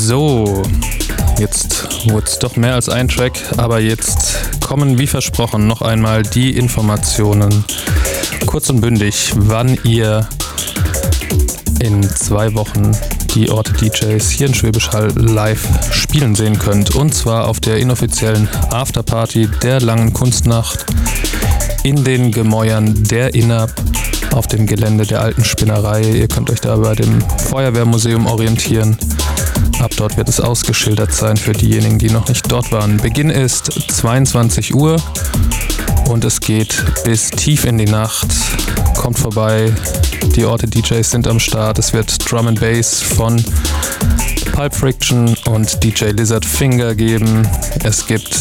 So, jetzt wurde es doch mehr als ein Track, aber jetzt kommen wie versprochen noch einmal die Informationen, kurz und bündig, wann ihr in 2 Wochen die Orte DJs hier in Schwäbisch Hall live spielen sehen könnt. Und zwar auf der inoffiziellen Afterparty der Langen Kunstnacht in den Gemäuern der Inab auf dem Gelände der alten Spinnerei. Ihr könnt euch da bei dem Feuerwehrmuseum orientieren. Ab dort wird es ausgeschildert sein für diejenigen, die noch nicht dort waren. Beginn ist 22 Uhr und es geht bis tief in die Nacht. Kommt vorbei, die Orte DJs sind am Start. Es wird Drum and Bass von Pulp Friction und DJ Lizard Finger geben. Es gibt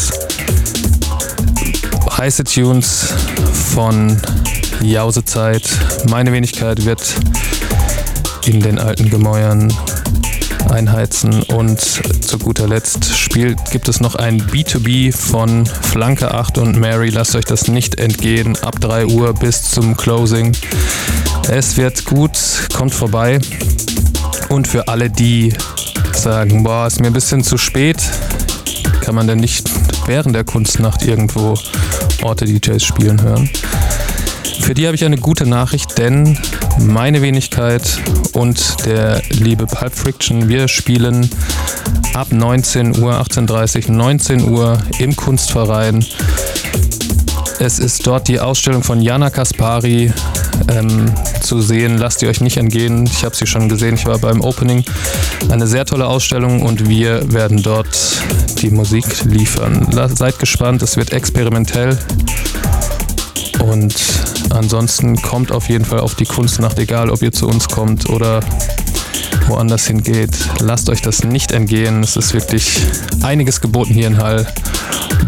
heiße Tunes von Jausezeit. Meine Wenigkeit wird in den alten Gemäuern einheizen und zu guter Letzt gibt es noch ein B2B von Flanke 8 und Mary. Lasst euch das nicht entgehen, ab 3 Uhr bis zum Closing. Es wird gut, kommt vorbei. Und für alle, die sagen, boah, ist mir ein bisschen zu spät, kann man denn nicht während der Kunstnacht irgendwo Orte DJs spielen hören? Für die habe ich eine gute Nachricht, denn meine Wenigkeit und der liebe Pulp Friction, wir spielen ab 19 Uhr, 18:30 Uhr, 19 Uhr im Kunstverein. Es ist dort die Ausstellung von Jana Kaspari zu sehen. Lasst ihr euch nicht entgehen. Ich habe sie schon gesehen. Ich war beim Opening. Eine sehr tolle Ausstellung und wir werden dort die Musik liefern. Seid gespannt. Es wird experimentell. Und ansonsten kommt auf jeden Fall auf die Kunstnacht, egal ob ihr zu uns kommt oder woanders hingeht. Lasst euch das nicht entgehen. Es ist wirklich einiges geboten hier in Hall.